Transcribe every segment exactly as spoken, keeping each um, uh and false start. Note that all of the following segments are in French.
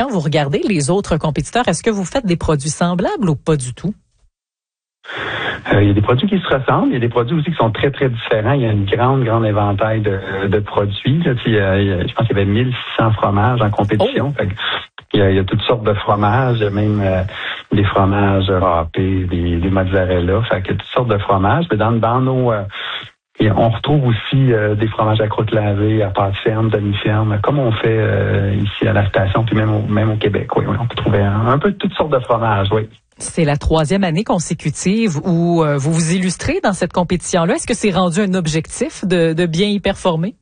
vous regardez les autres compétiteurs, est-ce que vous faites des produits semblables ou pas du tout? Euh, il y a des produits qui se ressemblent, il y a des produits aussi qui sont très, très différents. Il y a une grande, grande éventail de, de produits. Là. Il y a, il y a, je pense qu'il y avait mille six cents fromages en compétition. Oh. Fait que, il, y a, il y a toutes sortes de fromages, il y a même euh, des fromages râpés, des, des mozzarella. Fait qu'il y a toutes sortes de fromages. Mais dans, dans nos... Euh, Et on retrouve aussi euh, des fromages à croûte lavée, à pâte ferme, demi-ferme, comme on fait euh, ici à la station, puis même au, même au Québec. Oui, oui, on peut trouver un, un peu toutes sortes de fromages, oui. C'est la troisième année consécutive où euh, vous vous illustrez dans cette compétition-là. Est-ce que c'est rendu un objectif de, de bien y performer?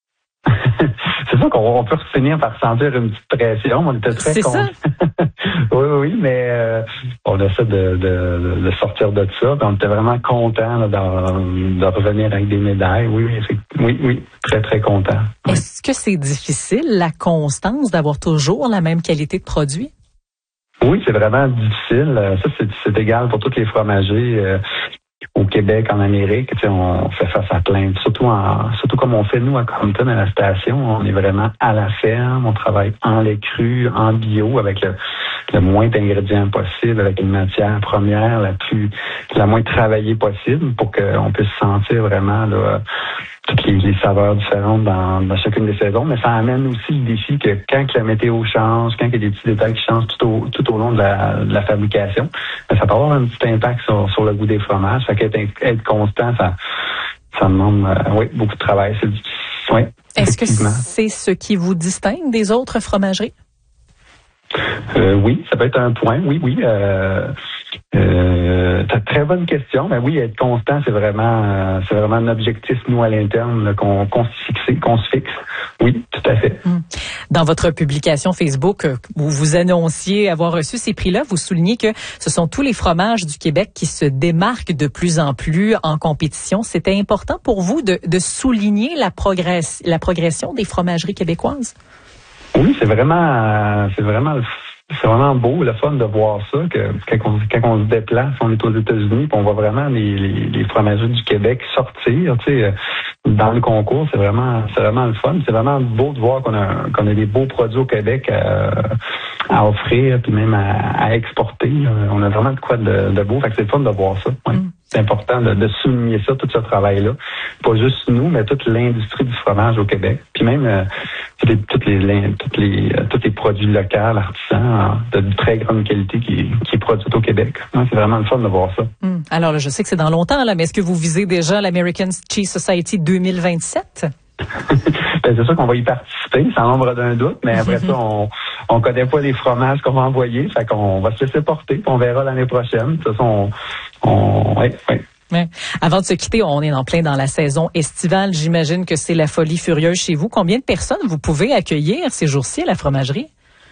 C'est sûr qu'on peut finir par sentir une petite pression. On était très contents. oui, oui, mais euh, on essaie de, de, de sortir de ça. On était vraiment contents là, de, de revenir avec des médailles. Oui, oui, oui, oui, très, très contents. Oui. Est-ce que c'est difficile, la constance, d'avoir toujours la même qualité de produit? Oui, c'est vraiment difficile. Ça, c'est, c'est égal pour tous les fromagers. Euh, Au Québec, en Amérique, tu sais, on fait face à plein, surtout en, surtout comme on fait nous à Compton, à la station, on est vraiment à la ferme, on travaille en lait cru, en bio, avec le, le moins d'ingrédients possible, avec une matière première la plus, la moins travaillée possible, pour qu'on puisse sentir vraiment là, toutes les, les saveurs différentes dans, dans chacune des saisons. Mais ça amène aussi le défi que quand la météo change, quand il y a des petits détails qui changent tout au, tout au long de la, de la fabrication, ça peut avoir un petit impact sur, sur le goût des fromages. Ça fait qu'être être constant, ça, ça demande euh, oui, beaucoup de travail. C'est, oui, Est-ce que c'est ce qui vous distingue des autres fromageries? Euh, oui, ça peut être un point. Oui, oui. Euh, euh, très bonne question. Mais oui, être constant, c'est vraiment, euh, c'est vraiment un objectif nous à l'interne là, qu'on, qu'on se fixe, qu'on se fixe. Oui, tout à fait. Dans votre publication Facebook, où vous annonciez avoir reçu ces prix-là, vous soulignez que ce sont tous les fromages du Québec qui se démarquent de plus en plus en compétition. C'était important pour vous de, de souligner la, progress, la progression des fromageries québécoises? Oui, c'est vraiment, c'est vraiment, c'est vraiment beau, le fun de voir ça, que quand on, quand on se déplace, on est aux États-Unis, puis on voit vraiment les, les, les fromageries du Québec sortir, tu sais, dans le concours, c'est vraiment, c'est vraiment le fun. C'est vraiment beau de voir qu'on a, qu'on a des beaux produits au Québec à, à offrir, puis même à, à exporter. On a vraiment de quoi de, de beau, fait que c'est le fun de voir ça. Ouais. Mm. C'est important de, de souligner ça, tout ce travail-là. Pas juste nous, mais toute l'industrie du fromage au Québec. Puis même euh, tous les, toutes les, les, toutes les, euh, tous les produits locaux, artisans, euh, de très grande qualité qui, qui est produit au Québec. Ouais, c'est vraiment le fun de voir ça. Hum. Alors là, je sais que c'est dans longtemps, là, mais est-ce que vous visez déjà l'American Cheese Society deux mille vingt-sept? Ben, c'est sûr qu'on va y participer, sans l'ombre d'un doute, mais après ça, on on connaît pas les fromages qu'on va envoyer, fait qu'on va se laisser porter, puis on verra l'année prochaine. De toute façon, on, on ouais, ouais. Ouais. Avant de se quitter, on est en plein dans la saison estivale. J'imagine que c'est la folie furieuse chez vous. Combien de personnes vous pouvez accueillir ces jours-ci à la fromagerie?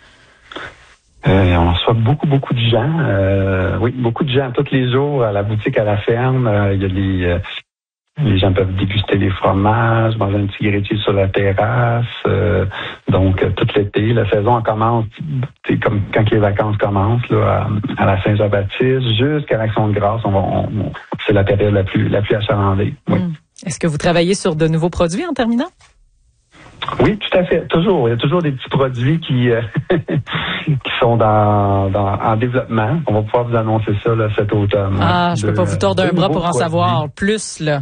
Euh, on reçoit beaucoup, beaucoup de gens. Euh, oui, beaucoup de gens tous les jours à la boutique, à la ferme. Euh, il y a les... Euh, Les gens peuvent déguster les fromages, manger un petit grêtier sur la terrasse. Euh, donc, euh, tout l'été, la saison commence, c'est comme quand les vacances commencent, là, à, à la Saint-Jean-Baptiste, jusqu'à l'Action de grâce, on va, on, on, c'est la période la plus, la plus achalandée. Oui. Mmh. Est-ce que vous travaillez sur de nouveaux produits en terminant? Oui, tout à fait. Toujours. Il y a toujours des petits produits qui, euh, qui sont dans, dans, en développement. On va pouvoir vous annoncer ça là, cet automne. Ah, je ne peux pas vous tordre un bras pour en produits. Savoir plus, là.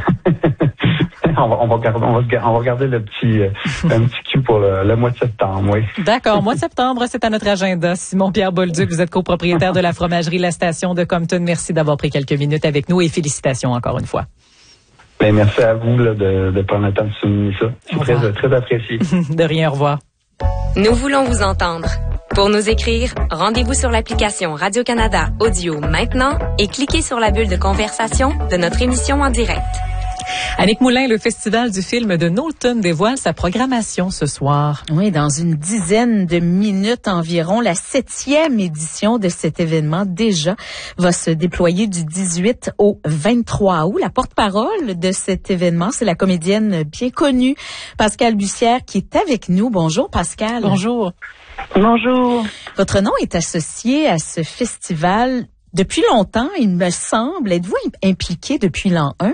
on, va, on, va garder, on, va, on va garder le petit, un petit cul pour le, le mois de septembre, oui. D'accord. Mois de septembre, c'est à notre agenda. Simon-Pierre Bolduc, vous êtes copropriétaire de la fromagerie La Station de Compton. Merci d'avoir pris quelques minutes avec nous et félicitations encore une fois. Ben, merci à vous là, de, de prendre le temps de souligner ça. C'est très, très apprécié. De rien, au revoir. Nous voulons vous entendre. Pour nous écrire, rendez-vous sur l'application Radio-Canada Audio maintenant et cliquez sur la bulle de conversation de notre émission en direct. Annick Moulin, le Festival du film de Knowlton dévoile sa programmation ce soir. Oui, dans une dizaine de minutes environ, la septième édition de cet événement déjà va se déployer du dix-huit au vingt-trois août. La porte-parole de cet événement, c'est la comédienne bien connue, Pascale Bussière, qui est avec nous. Bonjour Pascale. Bonjour. Bonjour. Votre nom est associé à ce festival depuis longtemps, il me semble. Êtes-vous impliqué depuis l'an un?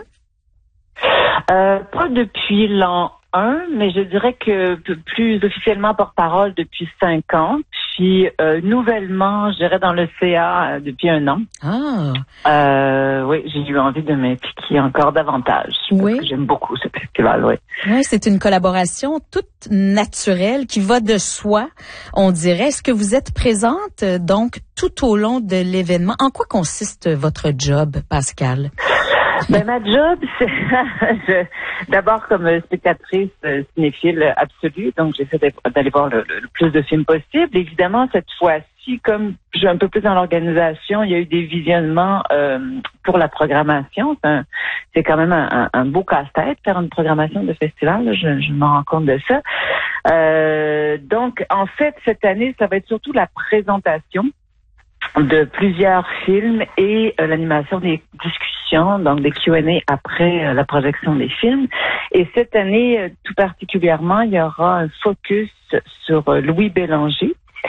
Euh, pas depuis l'an un, mais je dirais que plus officiellement porte-parole depuis cinq ans. puis euh, nouvellement, je dirais dans le C A euh, depuis un an. Ah. Euh, oui, j'ai eu envie de m'impliquer encore davantage. Oui. Parce que j'aime beaucoup ce festival, oui. Oui, c'est une collaboration toute naturelle qui va de soi, on dirait. Est-ce que vous êtes présente euh, donc tout au long de l'événement? En quoi consiste votre job, Pascale? Ben, ma job, c'est je, d'abord comme spectatrice euh, cinéphile absolue, donc j'essaie d'aller voir le, le, le plus de films possible. Évidemment, cette fois-ci, comme je suis un peu plus dans l'organisation, il y a eu des visionnements euh, pour la programmation. C'est, un, c'est quand même un, un, un beau casse-tête, faire une programmation de festival, là, je, je me rends compte de ça. Euh, donc, en fait, cette année, ça va être surtout la présentation de plusieurs films et euh, l'animation des discussions, donc des Q and A après euh, la projection des films. Et cette année, euh, tout particulièrement, il y aura un focus sur euh, Louis Bélanger,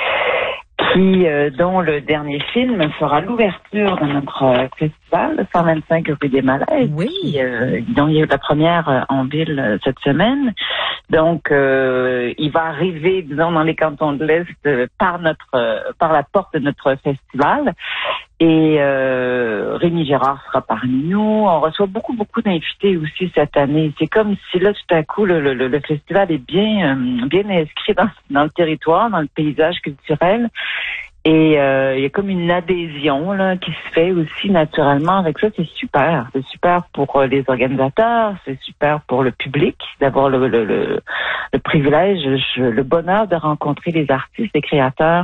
qui, euh, dont le dernier film fera l'ouverture de notre euh, festival, cent vingt-cinq rue des Malaises, Oui. qui, euh, dont il y a eu la première euh, en ville euh, cette semaine. Donc, euh, il va arriver, disons, dans les cantons de l'Est euh, par notre, euh, par la porte de notre festival. Et euh, Rémi Gérard sera parmi nous. On reçoit beaucoup, beaucoup d'invités aussi cette année. C'est comme si là, tout à coup, le, le, le festival est bien, euh, bien inscrit dans, dans le territoire, dans le paysage culturel. Et euh, il y a comme une adhésion là qui se fait aussi naturellement avec ça. C'est super. C'est super pour euh, les organisateurs. C'est super pour le public d'avoir le, le, le, le privilège, je, le bonheur de rencontrer les artistes, les créateurs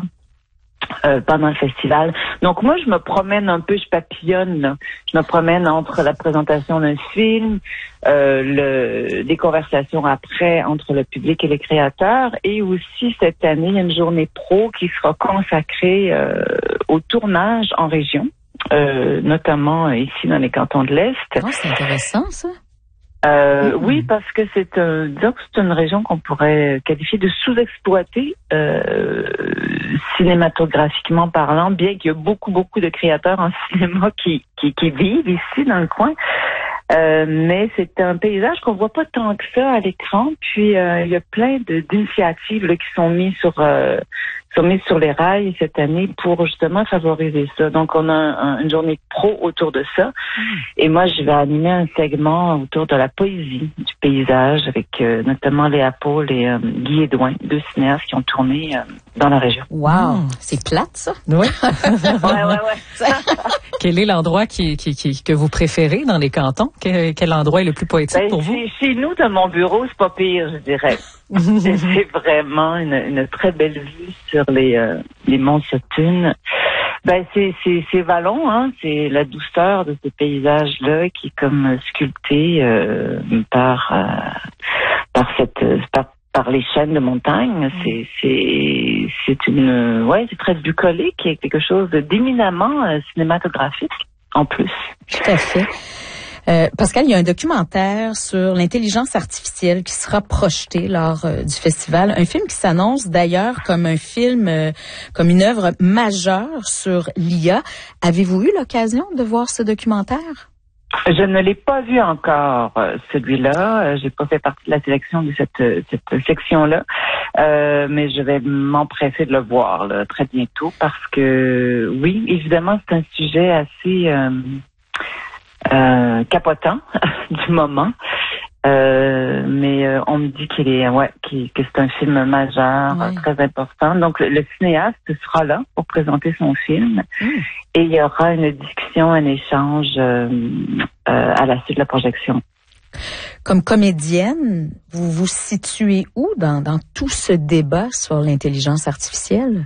Euh, pendant le festival. Donc moi, je me promène un peu, je papillonne. Là. Je me promène entre la présentation d'un film, euh, le, des conversations après entre le public et les créateurs, et aussi cette année, il y a une journée pro qui sera consacrée euh, au tournage en région, euh, notamment ici dans les cantons de l'Est. Oh, c'est intéressant, ça. Euh, mmh. Oui, parce que c'est un, disons que c'est une région qu'on pourrait qualifier de sous-exploitée euh, cinématographiquement parlant, bien qu'il y ait beaucoup, beaucoup de créateurs en cinéma qui, qui, qui vivent ici dans le coin. Euh, mais c'est un paysage qu'on voit pas tant que ça à l'écran. Puis euh, il y a plein de, d'initiatives là, qui sont mises sur euh, sont mises sur les rails cette année pour justement favoriser ça. Donc on a un, un, une journée pro autour de ça. Et moi je vais animer un segment autour de la poésie du paysage avec euh, notamment Léa Paul et euh, Guy Edouin, deux cinéastes qui ont tourné euh, dans la région. Wow, mmh. C'est plate ça. Oui. ouais ouais ouais. Quel est l'endroit qui, qui, qui, que vous préférez dans les cantons? Quel, quel endroit est le plus poétique ben, pour vous? Chez nous, dans mon bureau, c'est pas pire, je dirais. c'est, c'est vraiment une, une très belle vue sur les, euh, les monts Sutton. Ben, c'est, c'est, c'est vallon, hein. C'est la douceur de ce paysage-là qui est comme sculpté euh, par, euh, par cette, par, par les chaînes de montagne. C'est, c'est, c'est une, ouais, c'est très bucolique, il y a quelque chose d'éminemment euh, cinématographique en plus. Tout à fait. Euh, Pascal, il y a un documentaire sur l'intelligence artificielle qui sera projeté lors euh, du festival. Un film qui s'annonce d'ailleurs comme un film, euh, comme une œuvre majeure sur l'I A. Avez-vous eu l'occasion de voir ce documentaire? Je ne l'ai pas vu encore, euh, celui-là. Euh, j'ai pas fait partie de la sélection de cette, cette section-là. Euh, mais je vais m'empresser de le voir là, très bientôt parce que, oui, évidemment, c'est un sujet assez... Euh, Euh, capotant du moment, euh, mais euh, on me dit qu'il est, ouais, qu'il, que c'est un film majeur, ouais. Très important. Donc le, le cinéaste sera là pour présenter son film, mmh. Et il y aura une discussion, un échange euh, euh, à la suite de la projection. Comme comédienne, vous vous situez où dans, dans tout ce débat sur l'intelligence artificielle?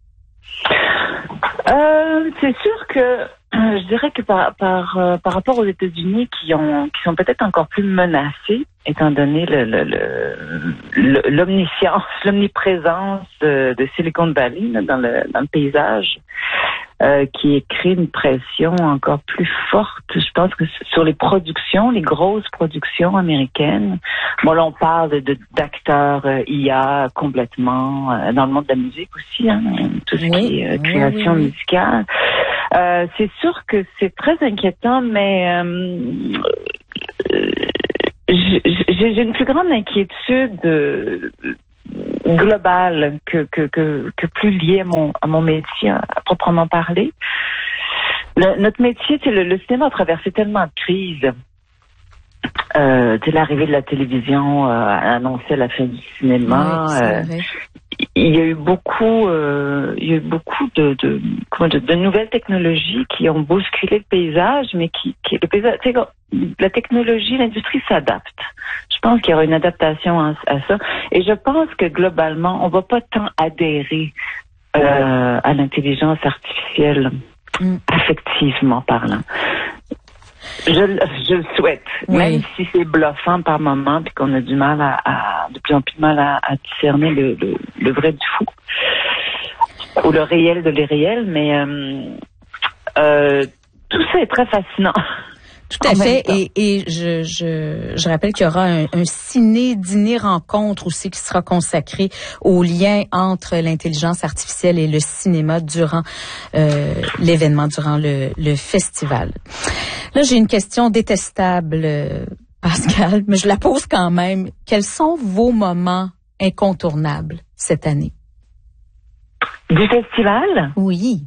Euh, c'est sûr que je dirais que par par euh, par rapport aux États-Unis qui ont qui sont peut-être encore plus menacés étant donné le, le, le, l'omniscience, l'omniprésence de, de Silicon Valley là, dans le dans le paysage, euh, qui crée une pression encore plus forte. Je pense que sur les productions, les grosses productions américaines. Bon là on parle de, de d'acteurs euh, I A complètement euh, dans le monde de la musique aussi, hein, tout ce oui, qui est euh, création oui, oui. musicale. Euh, c'est sûr que c'est très inquiétant, mais euh, j'ai, j'ai une plus grande inquiétude euh, global que, que, que, que plus lié à mon, à mon métier à, à proprement parler. Le, notre métier, c'est le, le cinéma a traversé tellement de crises. Euh, dès l'arrivée de la télévision, euh, annonçait la fin du cinéma. Oui, euh, il y a eu beaucoup, euh, il y a eu beaucoup de, de, comment dire, de nouvelles technologies qui ont bousculé le paysage, mais qui, qui le paysage, tu sais, la technologie, l'industrie s'adapte. Je pense qu'il y aura une adaptation à, à ça, et je pense que globalement, on va pas tant adhérer euh, à l'intelligence artificielle, mm. affectivement parlant. Je, je le souhaite, oui. Même si c'est bluffant par moment, puis qu'on a du mal à, à de plus en plus de mal à, à discerner le, le, le vrai du fou, ou le réel de l'irréel, mais euh, euh, tout ça est très fascinant. Tout à fait, et, et je, je, je rappelle qu'il y aura un, un ciné-dîner-rencontre aussi qui sera consacré au lien entre l'intelligence artificielle et le cinéma durant euh, l'événement, durant le, le festival. Là, j'ai une question détestable, Pascal, mais je la pose quand même. Quels sont vos moments incontournables cette année? Du festival? Oui.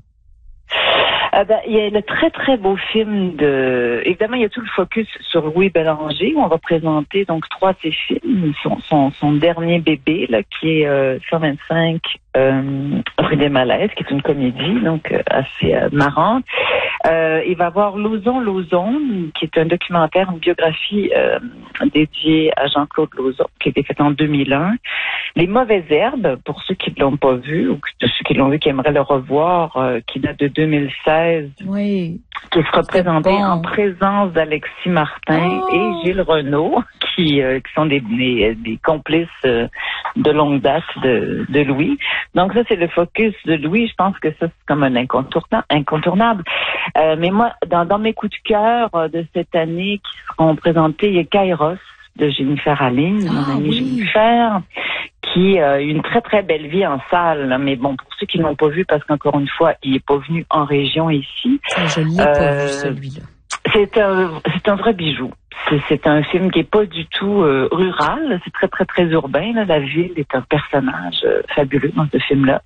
Euh, ben, il y a le très, très beau film de... Évidemment, il y a tout le focus sur Louis Bélanger, où on va présenter donc trois de ses films. Son, son, son dernier bébé, là, qui est euh, cent vingt-cinq euh, rue des Malaises, qui est une comédie, donc euh, assez euh, marrante. Euh, il va avoir Lauzon, Lauzon, qui est un documentaire, une biographie euh, dédiée à Jean-Claude Lauzon, qui a été faite en deux mille un. Les Mauvaises Herbes, pour ceux qui ne l'ont pas vu, ou ceux qui l'ont vu, qui aimeraient le revoir, euh, qui date de deux mille seize, oui, qui sera présenté bon. en présence d'Alexis Martin oh. et Gilles Renaud, qui, euh, qui sont des, des, des complices euh, de longue date de, de Louis. Donc ça, c'est le focus de Louis. Je pense que ça, c'est comme un incontournable. incontournable. Euh, mais moi, dans, dans mes coups de cœur euh, de cette année qui seront présentés, il y a Kairos de Jennifer Aline, ah, mon amie oui. Jennifer, qui a euh, une très, très belle vie en salle. Là. Mais bon, pour ceux qui ne l'ont pas vu, parce qu'encore une fois, il n'est pas venu en région ici. Ça, je l'ai euh, pas vu, celui-là. C'est un, c'est un vrai bijou. C'est, c'est un film qui est pas du tout euh, rural. C'est très, très, très urbain. Là. La ville est un personnage euh, fabuleux dans ce film-là.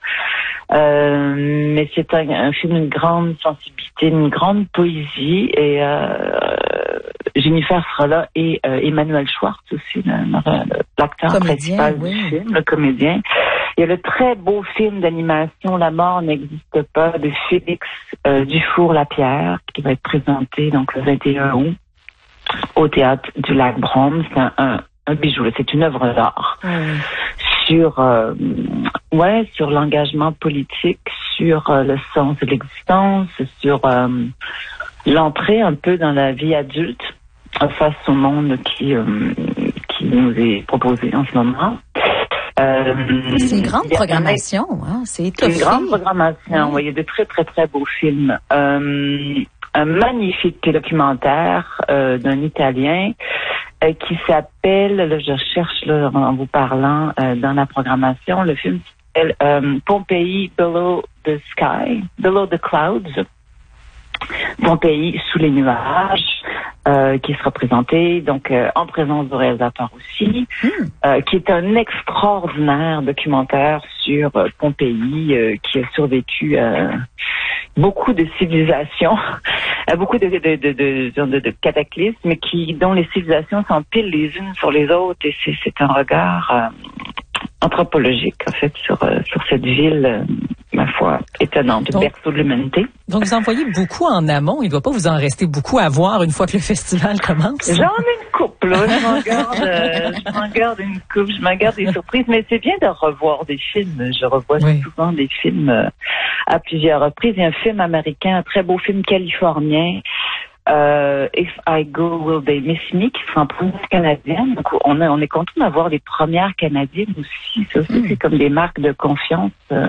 Euh, mais c'est un, un film d'une grande sensibilité, une grande poésie. Et euh, Jennifer sera là et euh, Emmanuel Schwartz aussi, le, le, l'acteur comédien, principal oui. du film, le comédien. Il y a le très beau film d'animation La mort n'existe pas de Félix euh, Dufour-Lapierre qui va être présenté donc le vingt et un août au théâtre du Lac Brome. C'est un, un, un bijou, c'est une œuvre d'art mmh. sur euh, ouais sur l'engagement politique, sur euh, le sens de l'existence, sur euh, l'entrée un peu dans la vie adulte face au monde qui euh, qui nous est proposé en ce moment. Euh, c'est une grande programmation, hein? C'est étoffé. C'est une grande programmation, oui. Il y a de très, très, très beaux films. Euh, un magnifique documentaire euh, d'un Italien euh, qui s'appelle, là, je cherche là, en vous parlant euh, dans la programmation, le film s'appelle euh, Pompéi Below the Sky, Below the Clouds. Pompéi sous les nuages, euh, qui sera présenté donc euh, en présence du réalisateur aussi, mmh. euh, qui est un extraordinaire documentaire sur euh, Pompéi euh, qui a survécu à beaucoup de civilisations, à beaucoup de, de, de, de, de, de cataclysmes, mais qui dont les civilisations s'empilent les unes sur les autres, et c'est, c'est un regard euh, anthropologique en fait sur euh, sur cette ville. Euh, ma foi, étonnante, donc, berceau de l'humanité. Donc, vous envoyez beaucoup en amont. Il ne doit pas vous en rester beaucoup à voir une fois que le festival commence. J'en ai une couple, là. Je m'en garde, euh, je m'en garde une couple. Je m'en garde des surprises. Mais c'est bien de revoir des films. Je revois oui. souvent des films euh, à plusieurs reprises. Il y a un film américain, un très beau film californien, euh, If I Go, Will They Miss Me, qui sera en première canadienne. Donc, on, a, on est content d'avoir les premières canadiennes aussi. Ça aussi, mm. c'est comme des marques de confiance. Euh,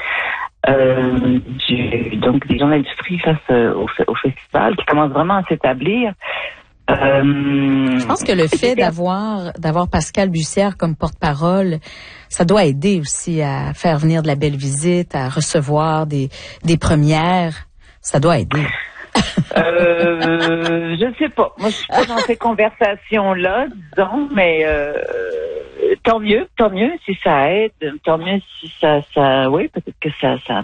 Euh, du, donc des gens de l'industrie face euh, au, au festival qui commencent vraiment à s'établir. Euh, Je pense que le fait d'avoir d'avoir Pascal Bussière comme porte-parole, ça doit aider aussi à faire venir de la belle visite, à recevoir des des premières. Ça doit aider. euh, je sais pas. Moi, je suis pas dans ces conversations-là, disons, mais euh, tant mieux, tant mieux si ça aide, tant mieux si ça, ça, oui, peut-être que ça, ça